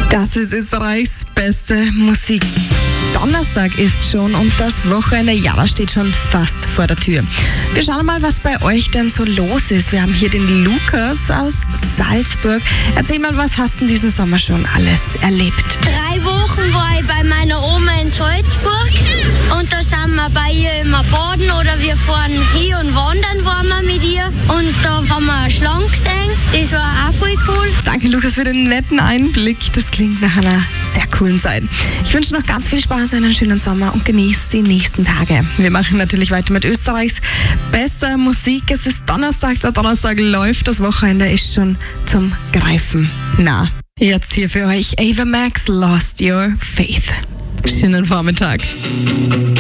Das ist Österreichs beste Musik. Donnerstag ist schon und das Wochenende, ja, das steht schon fast vor der Tür. Wir schauen mal, was bei euch denn so los ist. Wir haben hier den Lukas aus Salzburg. Erzähl mal, was hast du diesen Sommer schon alles erlebt? 3 Wochen war ich bei meiner Oma in Salzburg und da sind wir bei ihr immer baden oder wir fahren hier und wandern waren wir mit ihr und da haben wir eine Schlange gesehen. Das war auch voll cool. Danke, Lukas, für den netten Einblick. Das klingt nach einer sehr coolen Zeit. Ich wünsche noch ganz viel Spaß, einen schönen Sommer und genießt die nächsten Tage. Wir machen natürlich weiter mit Österreichs bester Musik. Es ist Donnerstag, der Donnerstag läuft, das Wochenende ist schon zum Greifen nah. Jetzt hier für euch Ava Max, Lost Your Faith. Schönen Vormittag.